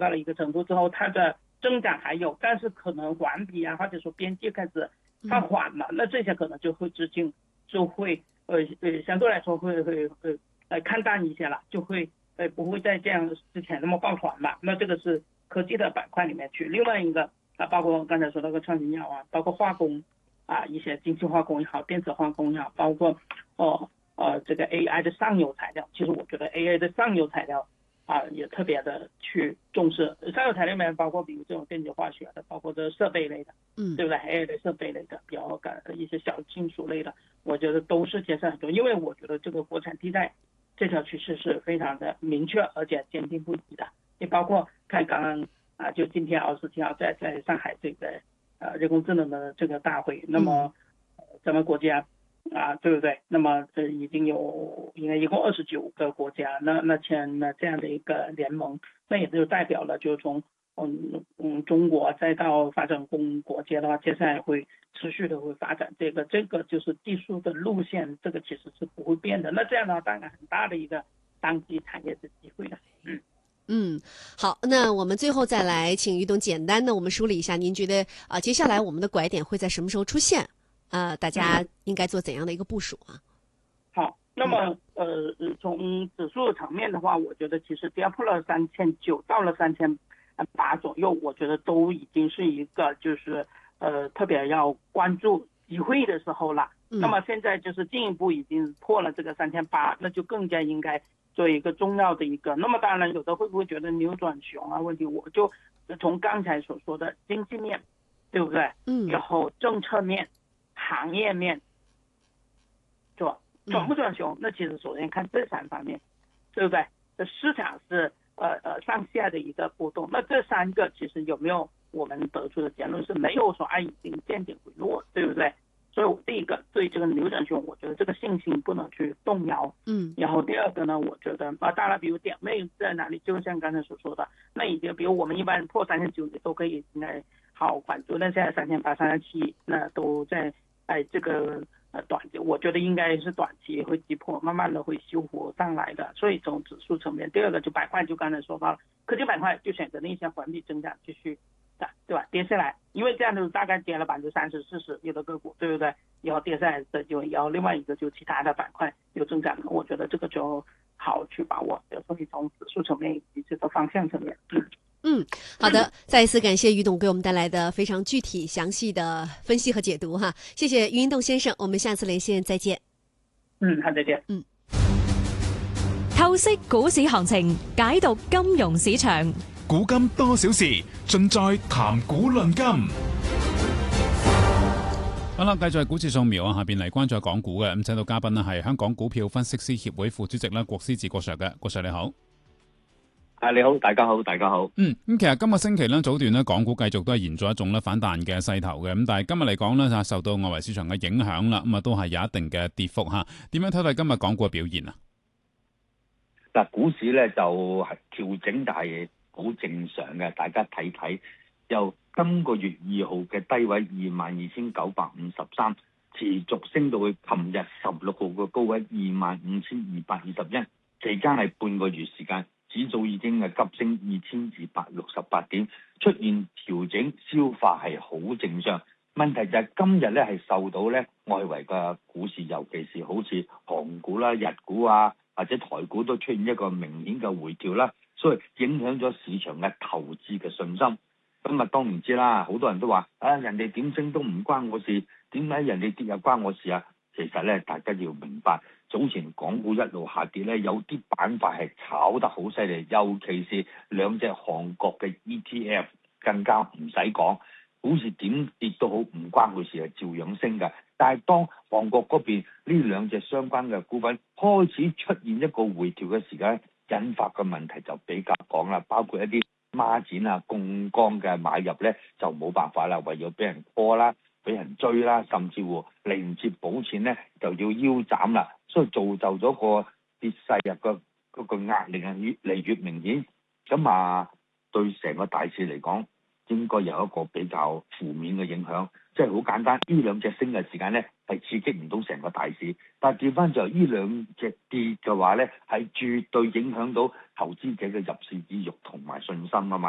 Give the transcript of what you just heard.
到了一个程度之后，它的增长还有，但是可能环比啊，或者说边际开始放缓了，那这些可能就会资金就会相对来说会看淡一些了，就会不会再这样之前那么抱团了。那这个是科技的板块里面去。另外一个包括刚才说那个创新药啊，包括化工啊，一些精细化工也好，电子化工也好，包括这个 AI 的上游材料，其实我觉得 AI 的上游材料也特别的去重视。上游材料里面包括比如这种电子化学的，包括这设备类的，对不对 ？AI 的设备类的，比较一些小金属类的，我觉得都是节省很多。因为我觉得这个国产替代这条趋势是非常的明确而且坚定不移的。也包括看刚刚就今天27号在上海这个人工智能的这个大会，那么咱们国家对不对？那么已经有应该一共29个国家，那签了这样的一个联盟，那也就代表了就从中国再到发展中国家的话，接下来会持续的会发展这个就是技术的路线，这个其实是不会变的。那这样的话，当然很大的一个当地产业的机会的。 好，那我们最后再来请于董简单的我们梳理一下，您觉得接下来我们的拐点会在什么时候出现？大家应该做怎样的一个部署啊？ 好，那么从指数层面的话，我觉得其实跌破了3900到了3800左右，我觉得都已经是一个就是特别要关注机会的时候了。那么现在就是进一步已经破了这个3800，那就更加应该做一个重要的一个。那么当然有的会不会觉得扭转熊问题，我就从刚才所说的经济面，对不对？然后政策面、行业面，转不转熊？那其实首先看这3方面，对不对？市场是上下的一个波动，那这3个其实有没有我们得出的结论是没有说已经见顶回落，对不对？所以我第一个对这个扭转熊，我觉得这个信心不能去动摇。然后第二个呢，我觉得当然比如点位在哪里，就像刚才所说的，那已经比如我们一般破3900都可以应该好好关注，那现在3800、3700那都在这个短期，我觉得应该是短期会击破，慢慢的会修复上来的。所以从指数层面，第二个就板块，就刚才说到了，科技板块就选择那些环比增长继续对吧？跌下来，因为这样就大概跌了30%、40%有的个股，对不对？然后跌下来的就然后另外一个就其他的板块有增长的，我觉得这个就好去把握。所以从指数层面以及这个方向层面。 好的，再一次感谢于董给我们带来的非常具体详细的分析和解读哈，谢谢于英栋先生，我们下次连线再见。 好，再见。 透析股市行情，解讀金融市場， 古今多少事，盡在談股論金。好啦，繼續係股市掃描下邊嚟關注港股嘅，請到嘉賓呢係香港股票分析師協會副主席郭思治郭 Sir 嘅，郭 Sir 你好。 你好，大家好，大家好。 咁其實今個星期呢，早段呢，港股繼續都係延續一種反彈嘅勢頭嘅，咁但係今日嚟講呢，受到外圍市場嘅影響啦，咁都係有一定嘅跌幅嚇。點樣睇待今日港股嘅表現啊？ 嗱，股市咧就係調整，但係好正常嘅。大家睇睇，由今個月2號嘅低位22,953，持續升到去琴日16號嘅高位25,221，期間係半個月時間。指數已經係急升2268點，出現調整消化係好正常。問題就係今日咧係受到咧外圍嘅股市，尤其是好似韓股啦、日股啊或者台股都出現一個明顯嘅回調啦，所以影響咗市場嘅投資嘅信心。咁當然知啦，好多人都話人哋點升都唔關我事，點解人哋跌又關我事啊？其實咧，大家要明白，早前港股一路下跌咧，有啲板塊係炒得好犀利，尤其是2隻韓國嘅 ETF， 更加唔使講，股市點跌都好，唔關佢事，係照樣升嘅。但係當韓國嗰邊呢2隻相關嘅股份開始出現一個回調嘅時間，引發嘅問題就比較廣啦，包括一啲孖展啊、槓桿嘅買入咧，就冇辦法啦，唯有俾人拖啦。俾人追啦，甚至乎嚟唔切補錢咧，就要腰斬啦，所以造就咗個跌勢嗰個壓力係越嚟越明顯。咁對成個大市嚟講，應該有一個比較負面嘅影響。即係好簡單，呢2隻升嘅時間咧，係刺激唔到成個大市。但係調翻就呢2隻跌嘅話咧，係絕對影響到投資者嘅入市意欲同埋信心啊嘛。